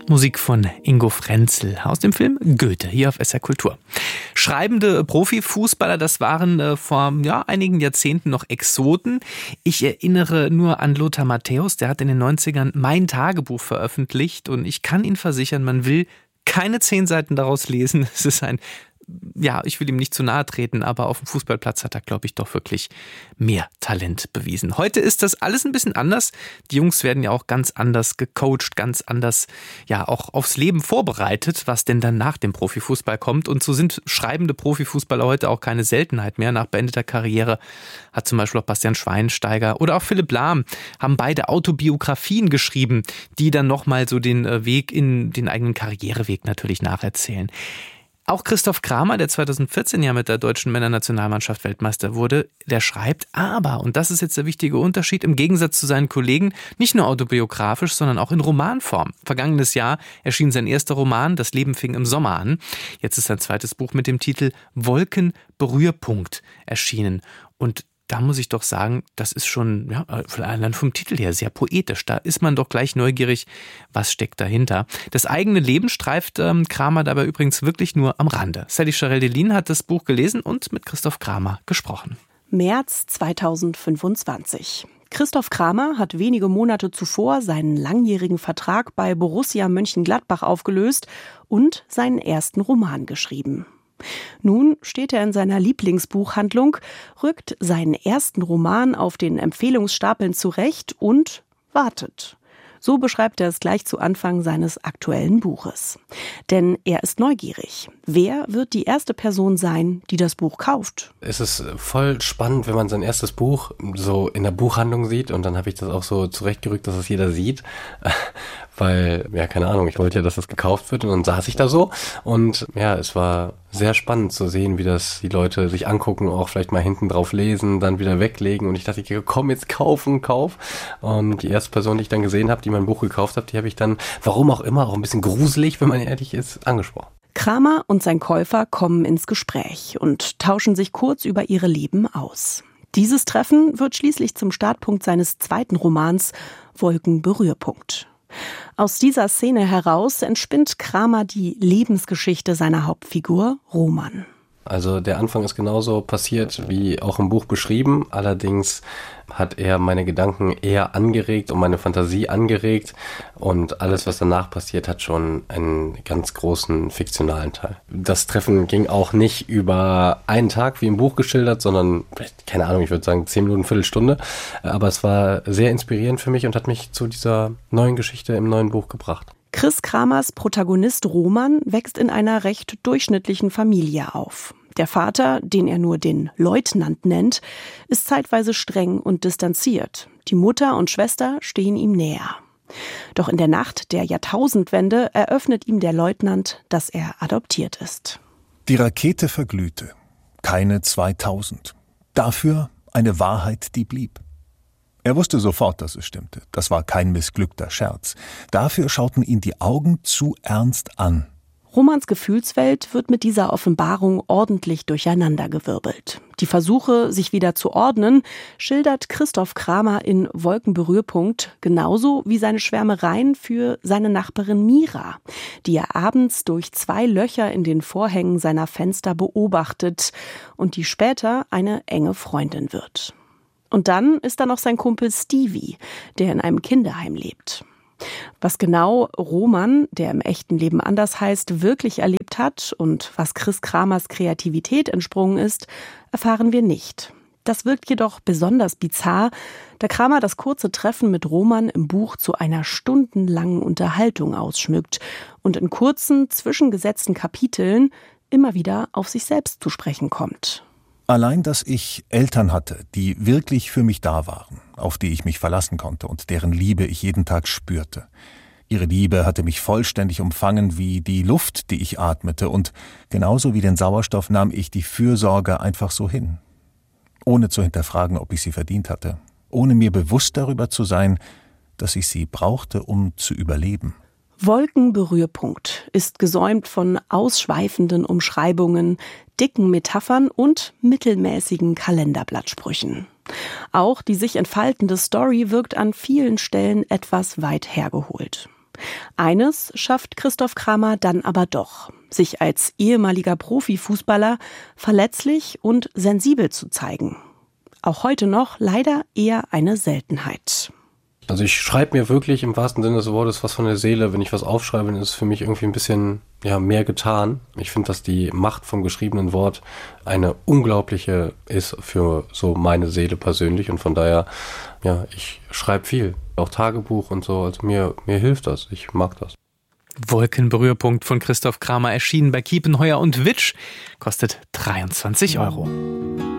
Musik von Ingo Frenzel aus dem Film Goethe, hier auf SR Kultur. Schreibende Profifußballer, das waren vor einigen Jahrzehnten noch Exoten. Ich erinnere nur an Lothar Matthäus, der hat in den 90ern mein Tagebuch veröffentlicht und ich kann Ihnen versichern, man will keine 10 Seiten daraus lesen. Es ist ich will ihm nicht zu nahe treten, aber auf dem Fußballplatz hat er, glaube ich, doch wirklich mehr Talent bewiesen. Heute ist das alles ein bisschen anders. Die Jungs werden ja auch ganz anders gecoacht, ganz anders auch aufs Leben vorbereitet, was denn dann nach dem Profifußball kommt. Und so sind schreibende Profifußballer heute auch keine Seltenheit mehr. Nach beendeter Karriere hat zum Beispiel auch Bastian Schweinsteiger oder auch Philipp Lahm haben beide Autobiografien geschrieben, die dann nochmal so den Weg in den eigenen Karriereweg natürlich nacherzählen. Auch Christoph Kramer, der 2014 ja mit der deutschen Männernationalmannschaft Weltmeister wurde, der schreibt aber, und das ist jetzt der wichtige Unterschied, im Gegensatz zu seinen Kollegen, nicht nur autobiografisch, sondern auch in Romanform. Vergangenes Jahr erschien sein erster Roman, Das Leben fing im Sommer an. Jetzt ist sein zweites Buch mit dem Titel Wolkenberührpunkt erschienen. Und da muss ich doch sagen, das ist schon allein vom Titel her sehr poetisch. Da ist man doch gleich neugierig, was steckt dahinter. Das eigene Leben streift Kramer dabei übrigens wirklich nur am Rande. Sally Charel-Delin hat das Buch gelesen und mit Christoph Kramer gesprochen. März 2025. Christoph Kramer hat wenige Monate zuvor seinen langjährigen Vertrag bei Borussia Mönchengladbach aufgelöst und seinen ersten Roman geschrieben. Nun steht er in seiner Lieblingsbuchhandlung, rückt seinen ersten Roman auf den Empfehlungsstapeln zurecht und wartet. So beschreibt er es gleich zu Anfang seines aktuellen Buches. Denn er ist neugierig. Wer wird die erste Person sein, die das Buch kauft? Es ist voll spannend, wenn man sein erstes Buch so in der Buchhandlung sieht. Und dann habe ich das auch so zurechtgerückt, dass es jeder sieht. Weil, keine Ahnung, ich wollte ja, dass das gekauft wird. Und dann saß ich da so. Und es war sehr spannend zu sehen, wie das die Leute sich angucken, auch vielleicht mal hinten drauf lesen, dann wieder weglegen. Und ich dachte, komm, jetzt kauf. Und die erste Person, die ich dann gesehen habe, die mein Buch gekauft hat, die habe ich dann, warum auch immer, auch ein bisschen gruselig, wenn man ehrlich ist, angesprochen. Kramer und sein Käufer kommen ins Gespräch und tauschen sich kurz über ihre Leben aus. Dieses Treffen wird schließlich zum Startpunkt seines zweiten Romans Wolkenberührpunkt. Aus dieser Szene heraus entspinnt Kramer die Lebensgeschichte seiner Hauptfigur Roman. Also der Anfang ist genauso passiert wie auch im Buch beschrieben. Allerdings hat er meine Gedanken eher angeregt und meine Fantasie angeregt. Und alles, was danach passiert, hat schon einen ganz großen fiktionalen Teil. Das Treffen ging auch nicht über einen Tag wie im Buch geschildert, sondern, keine Ahnung, ich würde sagen 10 Minuten, Viertelstunde. Aber es war sehr inspirierend für mich und hat mich zu dieser neuen Geschichte im neuen Buch gebracht. Chris Kramers Protagonist Roman wächst in einer recht durchschnittlichen Familie auf. Der Vater, den er nur den Leutnant nennt, ist zeitweise streng und distanziert. Die Mutter und Schwester stehen ihm näher. Doch in der Nacht der Jahrtausendwende eröffnet ihm der Leutnant, dass er adoptiert ist. Die Rakete verglühte. Keine 2000. Dafür eine Wahrheit, die blieb. Er wusste sofort, dass es stimmte. Das war kein missglückter Scherz. Dafür schauten ihn die Augen zu ernst an. Romans Gefühlswelt wird mit dieser Offenbarung ordentlich durcheinandergewirbelt. Die Versuche, sich wieder zu ordnen, schildert Christoph Kramer in Wolkenberührpunkt, genauso wie seine Schwärmereien für seine Nachbarin Mira, die er abends durch 2 Löcher in den Vorhängen seiner Fenster beobachtet und die später eine enge Freundin wird. Und dann ist da noch sein Kumpel Stevie, der in einem Kinderheim lebt. Was genau Roman, der im echten Leben anders heißt, wirklich erlebt hat und was Chris Kramers Kreativität entsprungen ist, erfahren wir nicht. Das wirkt jedoch besonders bizarr, da Kramer das kurze Treffen mit Roman im Buch zu einer stundenlangen Unterhaltung ausschmückt und in kurzen, zwischengesetzten Kapiteln immer wieder auf sich selbst zu sprechen kommt. Allein, dass ich Eltern hatte, die wirklich für mich da waren, auf die ich mich verlassen konnte und deren Liebe ich jeden Tag spürte. Ihre Liebe hatte mich vollständig umfangen wie die Luft, die ich atmete, und genauso wie den Sauerstoff nahm ich die Fürsorge einfach so hin. Ohne zu hinterfragen, ob ich sie verdient hatte. Ohne mir bewusst darüber zu sein, dass ich sie brauchte, um zu überleben. Wolkenberührpunkt ist gesäumt von ausschweifenden Umschreibungen, dicken Metaphern und mittelmäßigen Kalenderblattsprüchen. Auch die sich entfaltende Story wirkt an vielen Stellen etwas weit hergeholt. Eines schafft Christoph Kramer dann aber doch, sich als ehemaliger Profifußballer verletzlich und sensibel zu zeigen. Auch heute noch leider eher eine Seltenheit. Also ich schreibe mir wirklich im wahrsten Sinne des Wortes was von der Seele. Wenn ich was aufschreibe, dann ist es für mich irgendwie ein bisschen mehr getan. Ich finde, dass die Macht vom geschriebenen Wort eine unglaubliche ist für so meine Seele persönlich. Und von daher, ich schreibe viel. Auch Tagebuch und so. Also mir hilft das. Ich mag das. Wolkenberührpunkt von Christoph Kramer, erschienen bei Kiepenheuer und Witsch, kostet 23 €.